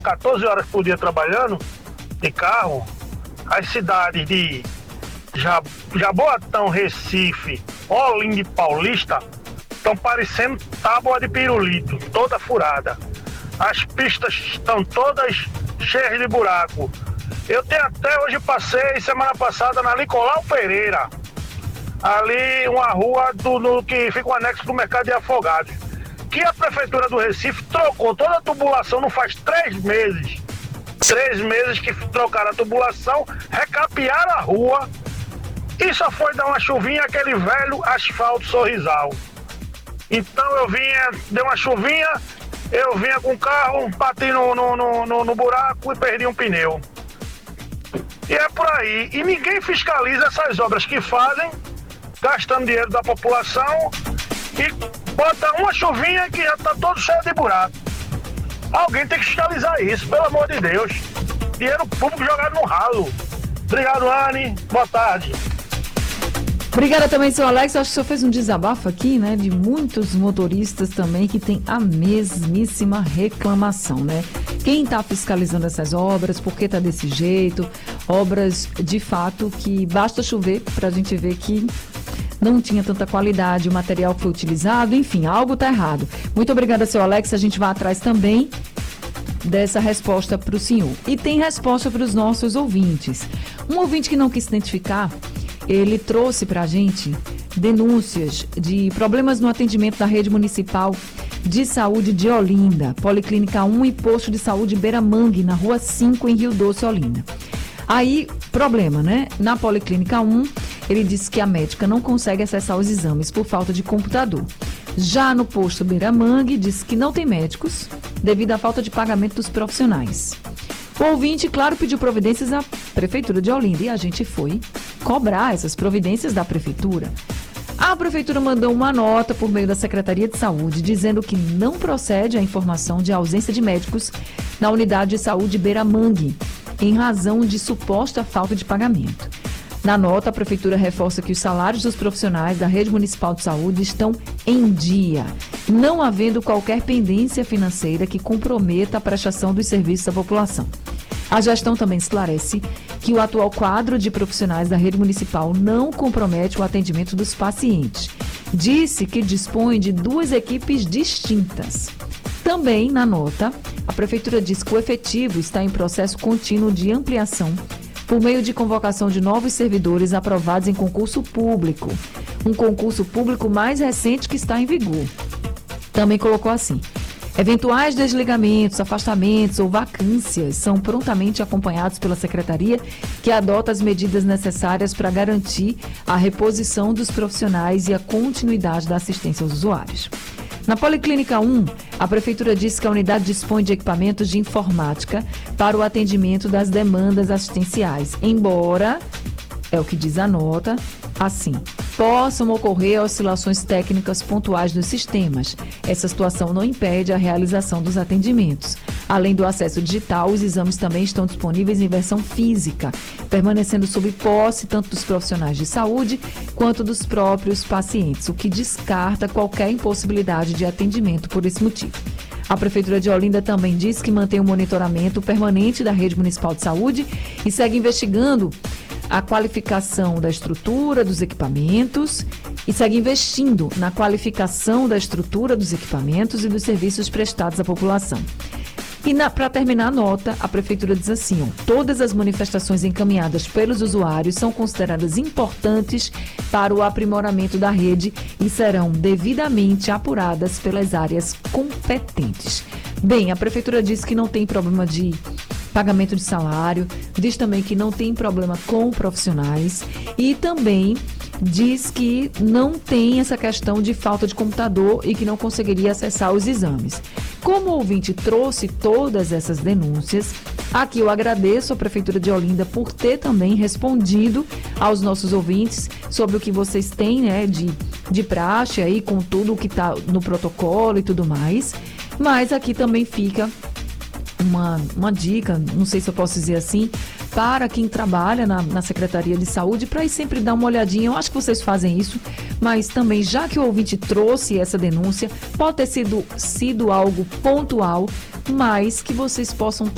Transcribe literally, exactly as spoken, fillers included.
quatorze horas por dia trabalhando de carro, as cidades de Jaboatão, Recife, Olinda e Paulista estão parecendo tábua de pirulito, toda furada. As pistas estão todas cheias de buraco. Eu tenho até hoje passei semana passada na Nicolau Pereira, ali uma rua do, no, que fica um anexo do mercado de Afogados, que a prefeitura do Recife trocou toda a tubulação não faz três meses. Três meses que trocaram a tubulação, recapearam a rua e só foi dar uma chuvinha, aquele velho asfalto sorrisal. Então eu vinha, deu uma chuvinha, eu vinha com o carro, bati no, no, no, no, no buraco e perdi um pneu. E é por aí. E ninguém fiscaliza essas obras que fazem, gastando dinheiro da população, e bota uma chuvinha que já está todo cheio de buraco. Alguém tem que fiscalizar isso, pelo amor de Deus. Dinheiro público jogado no ralo. Obrigado, Anne. Boa tarde. Obrigada também, seu Alex. Acho que o senhor fez um desabafo aqui, né, de muitos motoristas também que tem a mesmíssima reclamação, né? Quem está fiscalizando essas obras, por que está desse jeito? Obras, de fato, que basta chover para a gente ver que não tinha tanta qualidade, o material que foi utilizado, enfim, algo está errado. Muito obrigada, seu Alex. A gente vai atrás também dessa resposta para o senhor. E tem resposta para os nossos ouvintes. Um ouvinte que não quis se identificar, ele trouxe para a gente denúncias de problemas no atendimento da rede municipal de saúde de Olinda, Policlínica um e Posto de Saúde Beira Mangue, na Rua cinco, em Rio Doce, Olinda. Aí, problema, né? Na Policlínica um, ele disse que a médica não consegue acessar os exames por falta de computador. Já no posto Beira Mangue, disse que não tem médicos devido à falta de pagamento dos profissionais. O ouvinte, claro, pediu providências à Prefeitura de Olinda e a gente foi cobrar essas providências da Prefeitura. A Prefeitura mandou uma nota por meio da Secretaria de Saúde dizendo que não procede a informação de ausência de médicos na unidade de saúde Beira Mangue, em razão de suposta falta de pagamento. Na nota, a Prefeitura reforça que os salários dos profissionais da Rede Municipal de Saúde estão em dia, não havendo qualquer pendência financeira que comprometa a prestação dos serviços à população. A gestão também esclarece que o atual quadro de profissionais da rede municipal não compromete o atendimento dos pacientes. Disse que dispõe de duas equipes distintas. Também, na nota, a Prefeitura diz que o efetivo está em processo contínuo de ampliação por meio de convocação de novos servidores aprovados em concurso público, um concurso público mais recente que está em vigor. Também colocou assim: eventuais desligamentos, afastamentos ou vacâncias são prontamente acompanhados pela Secretaria, que adota as medidas necessárias para garantir a reposição dos profissionais e a continuidade da assistência aos usuários. Na Policlínica um, a Prefeitura disse que a unidade dispõe de equipamentos de informática para o atendimento das demandas assistenciais, embora, é o que diz a nota, assim, possam ocorrer oscilações técnicas pontuais dos sistemas. Essa situação não impede a realização dos atendimentos. Além do acesso digital, os exames também estão disponíveis em versão física, permanecendo sob posse tanto dos profissionais de saúde quanto dos próprios pacientes, o que descarta qualquer impossibilidade de atendimento por esse motivo. A Prefeitura de Olinda também diz que mantém o monitoramento permanente da Rede Municipal de Saúde e segue investigando a qualificação da estrutura dos equipamentos e segue investindo na qualificação da estrutura dos equipamentos e dos serviços prestados à população. E para terminar a nota, a Prefeitura diz assim: ó, todas as manifestações encaminhadas pelos usuários são consideradas importantes para o aprimoramento da rede e serão devidamente apuradas pelas áreas competentes. Bem, a Prefeitura diz que não tem problema de pagamento de salário, diz também que não tem problema com profissionais e também diz que não tem essa questão de falta de computador e que não conseguiria acessar os exames. Como o ouvinte trouxe todas essas denúncias, aqui eu agradeço à Prefeitura de Olinda por ter também respondido aos nossos ouvintes sobre o que vocês têm, né, de, de praxe aí com tudo o que está no protocolo e tudo mais, mas aqui também fica Uma, uma dica, não sei se eu posso dizer assim, para quem trabalha na, na Secretaria de Saúde, para ir sempre dar uma olhadinha. Eu acho que vocês fazem isso, mas também, já que o ouvinte trouxe essa denúncia, pode ter sido, sido algo pontual, mas que vocês possam estar